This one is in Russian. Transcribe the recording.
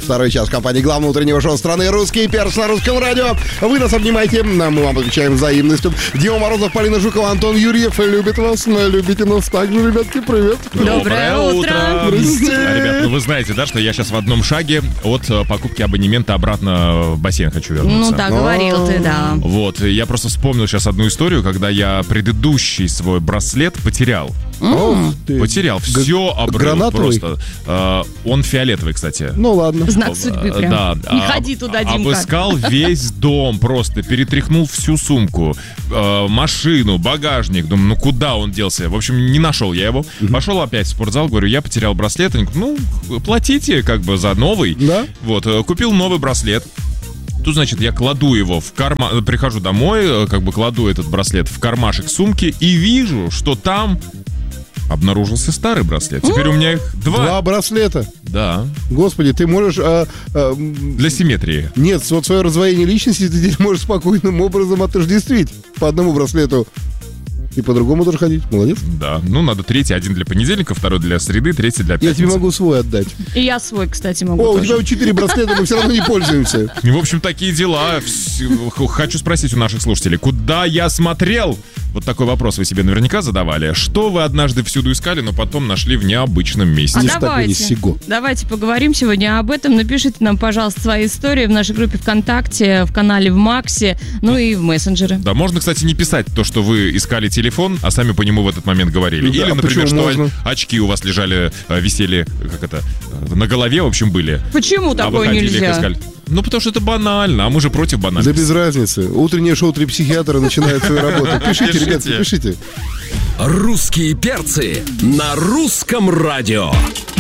Второй час в компании главного утреннего шоу страны «Русский перц» на Русском радио. Вы нас обнимаете, мы вам отвечаем взаимностью. Дима Морозов, Полина Жукова, Антон Юрьев любит вас, любите нас также, ребятки, привет. Доброе утро. Ребят, ну вы знаете, да, что я сейчас в одном шаге от покупки абонемента обратно в бассейн хочу вернуться. Ну да, говорил ты, да. Вот, я просто вспомнил сейчас одну историю, когда я предыдущий свой браслет потерял. Потерял, все обрыл просто. Он фиолетовый, кстати. Ну ладно. Знак судьбы прям. Да. Не ходи туда, Димка. Обыскал весь дом просто, перетряхнул всю сумку, машину, багажник. Думаю, ну куда он делся? В общем, не нашел я его. Пошел опять в спортзал, говорю, я потерял браслет. Они говорят, ну, платите как бы за новый. Да. Вот, купил новый браслет. Тут, значит, я кладу его в карман, прихожу домой, как бы кладу этот браслет в кармашек сумки и вижу, что там обнаружился старый браслет. Теперь у меня их два браслета. Да. Господи, ты можешь... Для симметрии. Нет, вот свое раздвоение личности ты теперь можешь спокойным образом отождествить. По одному браслету. И по-другому тоже ходить. Молодец. Да. Ну, надо третий. Один для понедельника, второй для среды, третий для пятницы. Я тебе могу свой отдать. И я свой, кстати, могу. О, тоже. у тебя 4 браслета, мы все равно не пользуемся. И, в общем, такие дела. Хочу спросить у наших слушателей, куда я смотрел? Вот такой вопрос вы себе наверняка задавали. Что вы однажды всюду искали, но потом нашли в необычном месте? Давайте поговорим сегодня об этом. Напишите нам, пожалуйста, свои истории в нашей группе ВКонтакте, в канале в Максе, ну и в мессенджеры. Да, можно, кстати, не писать то, что вы искали телефон, а сами по нему в этот момент говорили. Да, или, например, что можно? очки у вас лежали, висели, на голове, в общем, были. Почему такое нельзя? Ну, потому что это банально, а мы же против банальности. Да без разницы. Утреннее шоу «Три психиатра» начинает свою работу. Пишите, ребятки, пишите. Русские перцы на русском радио.